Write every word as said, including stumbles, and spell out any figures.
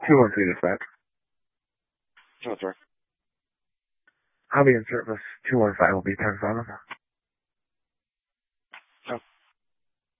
two one three dispatch. Oh, sorry. I'll be in service. two one five will be ten seven.